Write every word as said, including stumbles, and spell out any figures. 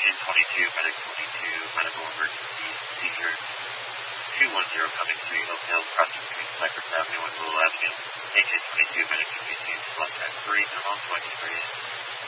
Patient twenty-two, Medic twenty-two, Medical Emergency, Seizure two one zero coming to Hotel, crossing between Cypress Avenue and Willow Avenue. Patient twenty-two, Medic twenty-two, left at three, normal twenty-three.